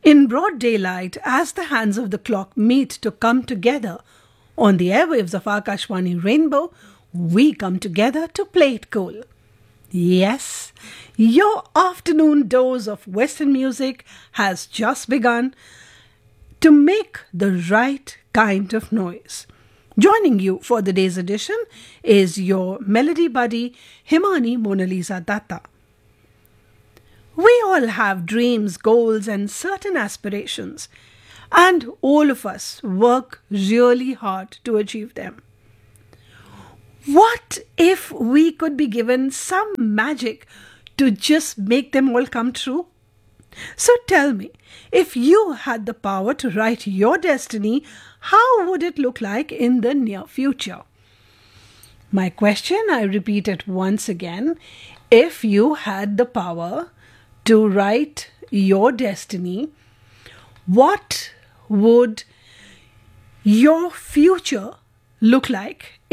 In broad daylight, as the hands of the clock meet to come together, on the airwaves of Akashvani Rainbow, we come together to play it cool. Yes, your afternoon dose of Western music has just begun to make the right kind of noise. Joining you for the day's edition is your melody buddy, Himani Mona Lisa Datta. We all have dreams, goals, and certain aspirations, and all of us work really hard to achieve them. What if we could be given some magic to just make them all come true? So tell me, if you had the power to write your destiny, how would it look like in the near future? My question, I repeat it once again. If you had the power to write your destiny, what would your future look like